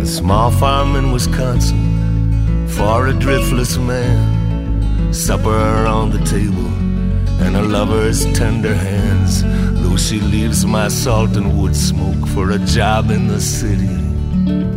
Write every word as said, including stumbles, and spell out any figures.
a small farm in Wisconsin for a driftless man. Supper around the table and a lover's tender hands, though she leaves my salt and wood smoke for a job in the city.